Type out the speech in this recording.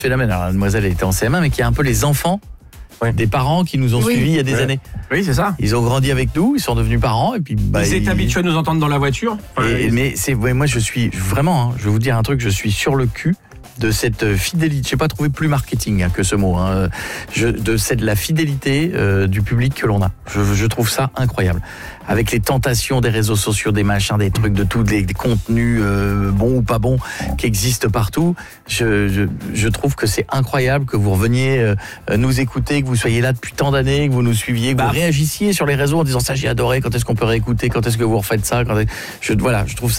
phénomène. Alors, la demoiselle était en CM1, mais qui a un peu les enfants des parents qui nous ont suivis il y a des années. Oui, c'est ça. Ils ont grandi avec nous, ils sont devenus parents et puis ils étaient habitués à nous entendre dans la voiture. Mais moi je suis vraiment, je vais vous dire un truc, je suis sur le cul de cette fidélité. J'ai pas trouvé plus marketing que ce mot. De la fidélité du public que l'on a. Je trouve ça incroyable. Avec les tentations des réseaux sociaux, des machins, des trucs, de tout, des contenus bons ou pas bons qui existent partout. Je trouve que c'est incroyable que vous reveniez nous écouter, que vous soyez là depuis tant d'années, que vous nous suiviez, que vous réagissiez sur les réseaux en disant ça j'ai adoré. Quand est-ce qu'on peut réécouter ? Quand est-ce que vous refaites ça ? Je trouve ça